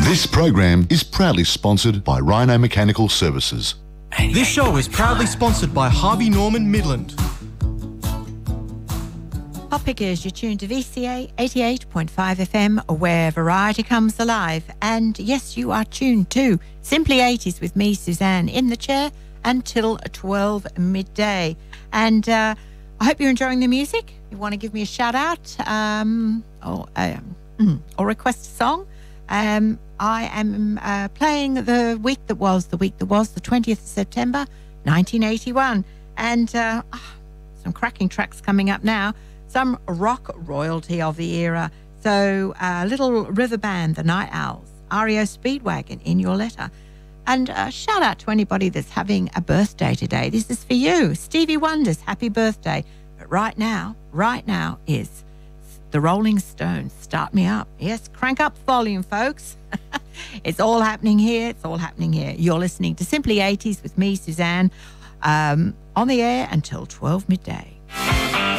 This program is proudly sponsored by Rhino Mechanical Services. This show is proudly sponsored by Harvey Norman Midland. Pop Pickers, you're tuned to VCA 88.5 FM, where variety comes alive. And yes, you are tuned to Simply 80s with me, Suzanne, in the chair until 12 midday. And I hope you're enjoying the music. You want to give me a shout out or request a song. I am playing the week that was, the 20th of September, 1981. And some cracking tracks coming up now. Some rock royalty of the era. So Little River Band, The Night Owls, REO Speedwagon, In Your Letter. And shout out to anybody that's having a birthday today. This is for you. Stevie Wonder's happy birthday. But right now is the Rolling Stones, Start Me Up. Yes, crank up the volume, folks. It's all happening here. You're listening to Simply 80s with me, Suzanne, on the air until 12 midday.